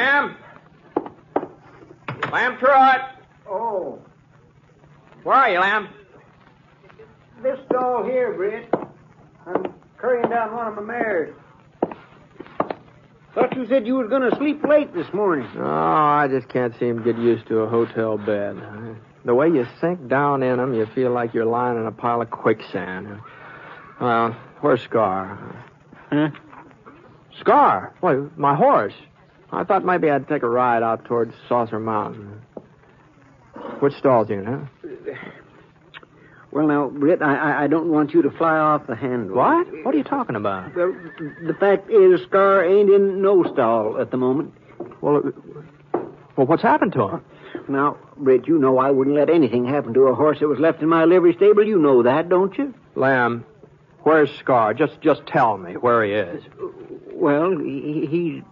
Lamb? Lamb Trot? Oh, Where are you, Lamb? this stall here, Britt. I'm currying down one of my mares. Thought you said you was going to sleep late this morning. Oh, I just can't seem to get used to a hotel bed. The way you sink down in them, you feel like you're lying in a pile of quicksand. Well, where's Scar? Huh? Scar? Why, my horse. I thought maybe I'd take a ride out towards Saucer Mountain. Which stall's in, huh? Well, now, Britt, I don't want you to fly off the handle. What? What are you talking about? Well, the fact is, Scar ain't in no stall at the moment. Well, what's happened to him? Now, Britt, you know I wouldn't let anything happen to a horse that was left in my livery stable. You know that, don't you? Lamb, where's Scar? Just tell me where he is. Well, he's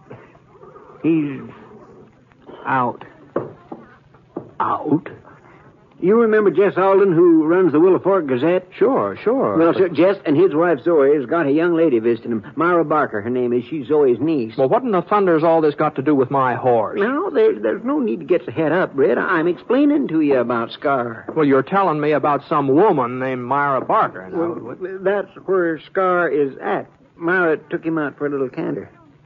out. Out? You remember Jess Alden, who runs the Willow Fork Gazette? Sure. Well, sir, Jess and his wife Zoe has got a young lady visiting him. Myra Barker, her name is. She's Zoe's niece. Well, what in the thunder's all this got to do with my horse? Now, there's no need to get your head up, Britt. I'm explaining to you about Scar. Well, you're telling me about some woman named Myra Barker. Now. Well, that's where Scar is at. Myra took him out for a little canter.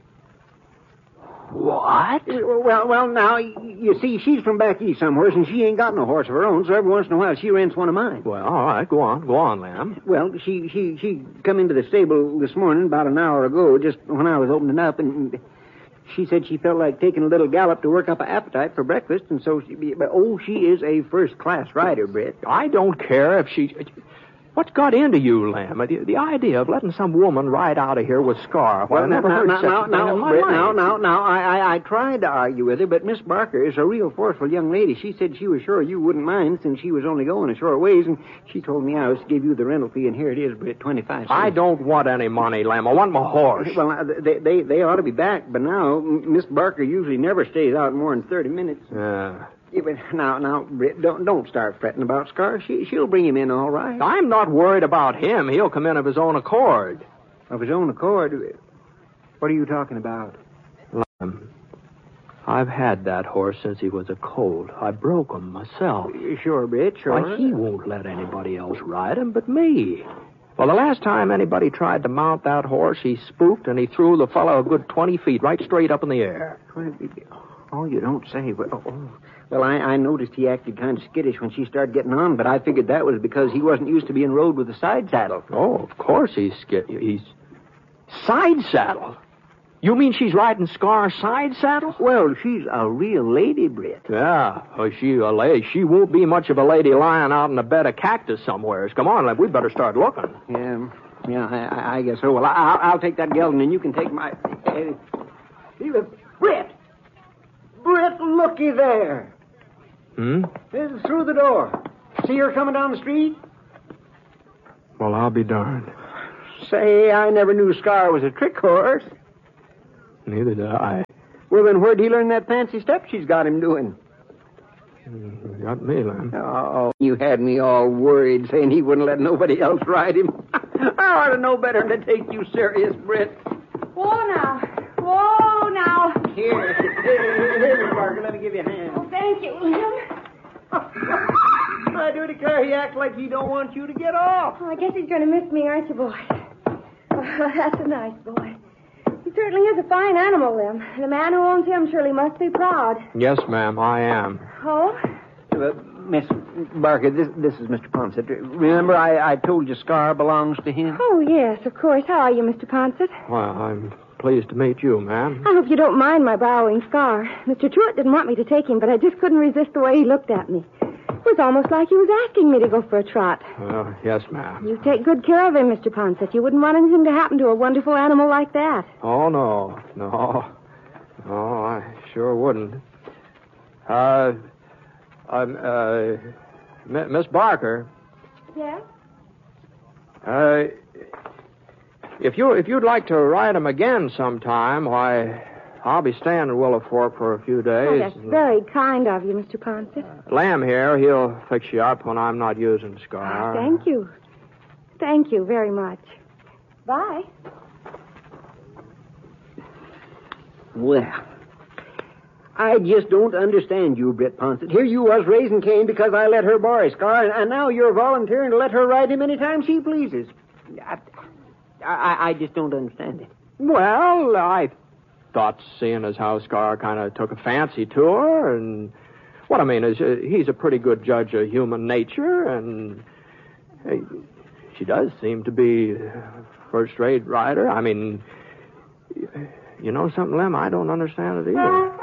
What? Well, now, you see, she's from back east somewhere, and she ain't got no horse of her own, so every once in a while she rents one of mine. Well, all right, go on, Lamb. Well, she come into the stable this morning about an hour ago, just when I was opening up, and she said she felt like taking a little gallop to work up an appetite for breakfast, and so she is a first-class rider, Britt. I don't care if she... What's got into you, Lamb? The idea of letting some woman ride out of here with Scar. Well, I never heard such a thing in my life. I tried to argue with her, but Miss Barker is a real forceful young lady. She said she was sure you wouldn't mind since she was only going a short ways, and she told me I was to give you the rental fee, and here it is, Britt, 25 cents. I don't want any money, Lamb. I want my horse. Well, they ought to be back, but now Miss Barker usually never stays out more than 30 minutes. Yeah, but now, Britt, don't start fretting about Scar. She'll bring him in all right. I'm not worried about him. He'll come in of his own accord. Of his own accord? What are you talking about? Lamb, I've had that horse since he was a colt. I broke him myself. Sure, Britt, sure. Why, he won't let anybody else ride him but me. Well, the last time anybody tried to mount that horse, he spooked and he threw the fellow a good 20 feet right straight up in the air. 20 feet? Oh, you don't say. Well, I noticed he acted kind of skittish when she started getting on, but I figured that was because he wasn't used to being rode with a side saddle. Oh, of course he's He's... Side saddle? You mean she's riding Scar's side saddle? Well, she's a real lady, Britt. Yeah, she a lady. She won't be much of a lady lying out in a bed of cactus somewheres. Come on, Lamb, we better start looking. Yeah, I guess so. Well, I'll take that gelding, and you can take my... Britt! Britt, looky there. This is through the door. See her coming down the street? Well, I'll be darned. Say, I never knew Scar was a trick horse. Neither did I. Well, then where'd he learn that fancy step she's got him doing? Got me, Lamb. Oh, you had me all worried, saying he wouldn't let nobody else ride him. I ought to know better than to take you serious, Britt. Whoa, now. Here, Miss Barker, let me give you a hand. Oh, thank you, Liam. I do declare he acts like he don't want you to get off. Oh, I guess he's going to miss me, aren't you, boys? Oh, that's a nice boy. He certainly is a fine animal, Liam. The man who owns him surely must be proud. Yes, ma'am, I am. Oh? Miss Barker, this is Mr. Ponsett. Remember I told you Scar belongs to him? Oh, yes, of course. How are you, Mr. Ponsett? Well, I'm pleased to meet you, ma'am. I hope you don't mind my borrowing Scar. Mr. Truitt didn't want me to take him, but I just couldn't resist the way he looked at me. It was almost like he was asking me to go for a trot. Yes, ma'am. You take good care of him, Mr. Ponsett. You wouldn't want anything to happen to a wonderful animal like that. Oh, no. No, I sure wouldn't. Miss Barker. Yes? If you'd like to ride him again sometime, why, I'll be staying in Willow Fork for a few days. Oh, that's very kind of you, Mr. Ponsett. Lamb here, he'll fix you up when I'm not using Scar. Thank you. Thank you very much. Bye. Well, I just don't understand you, Britt Ponsett. Here you was raising Cain because I let her borrow Scar, and now you're volunteering to let her ride him anytime she pleases. I just don't understand it. Well, I thought, seeing as how Scar kind of took a fancy to her, and what I mean is he's a pretty good judge of human nature, and she does seem to be a first-rate rider. I mean, you know something, Lem? I don't understand it either.